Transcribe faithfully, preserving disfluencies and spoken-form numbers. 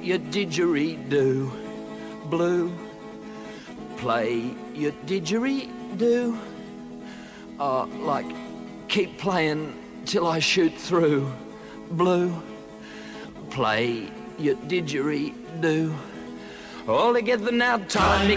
your didgeridoo. Blue, play your didgeridoo. Uh, like, keep playing till I shoot through. Blue, play your didgeridoo. All together now, time